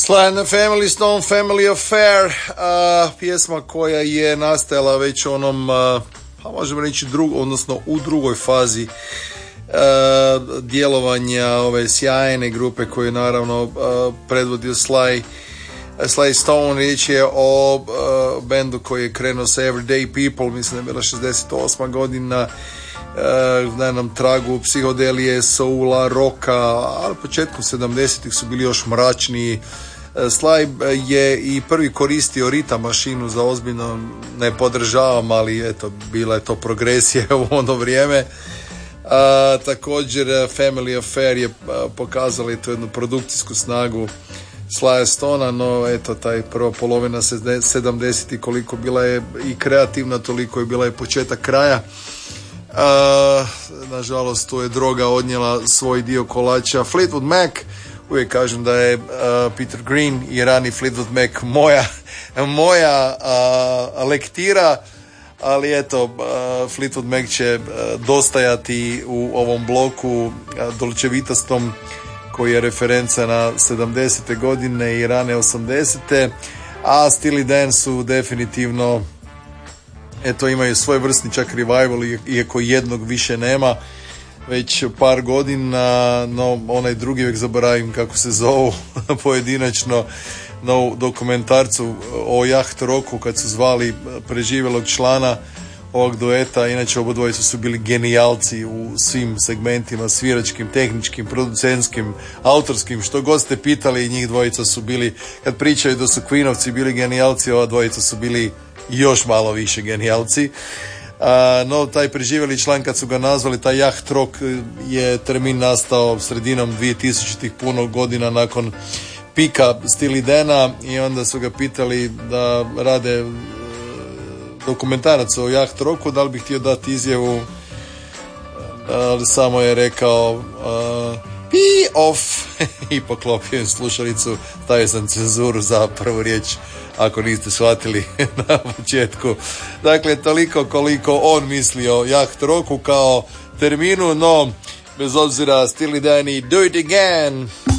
Sly and the Family Stone, Family Affair, pjesma koja je nastajala već onom, pa možemo reći u drugoj fazi djelovanja ove sjajne grupe koju je naravno predvodio Sly Stone. Riječ je o bendu koji je krenuo sa Everyday People, mislim da je bila 68. godina, na nam tragu psihodelije, soula, roka, ali početkom 70-ih su bili još mračniji. Sly je i prvi koristio ritam mašinu, za ozbiljno ne podržavam, ali eto, bila je to progresija u ono vrijeme. Također Family Affair je pokazala tu jednu produkcijsku snagu Slya Stona, no eto, taj prva polovina 70-ih koliko bila je i kreativna, toliko je bila je početak kraja. Nažalost, tu je droga odnijela svoj dio kolača. Fleetwood Mac, uvijek kažem da je Peter Green i rani Fleetwood Mac moja lektira, ali eto, Fleetwood Mac će dostajati u ovom bloku dolčevitastom koji je referenca na 70. godine i rane 80. A Steely Dan su definitivno, eto, imaju svoj vrstni čak revival, iako jednog više nema već par godina, no onaj drugi, uvijek zaboravim kako se zovu pojedinačno, no dokumentarcu o Yacht Rocku kad su zvali preživjelog člana ovog dueta. Inače, obodvojica su bili genijalci u svim segmentima, sviračkim, tehničkim, producentskim, autorskim, što god ste pitali, njih dvojica su bili, kad pričaju da su Queenovci bili genijalci, ova dvojica su bili još malo više genijalci. No, taj preživjeli član, kad su ga nazvali, taj Yacht Rock, je termin nastao sredinom 2000-ih, puno godina nakon pika Steely Dana, i onda su ga pitali da rade dokumentarac o Yacht Rocku, da li bi htio dati izjavu, ali samo je rekao pee off i poklopio im slušalicu. Stavio sam cenzuru za prvu riječ, ako niste shvatili na početku. Dakle, toliko koliko on misli o Yacht Rocku kao terminu, no bez obzira, Steely Dan i Do It Again.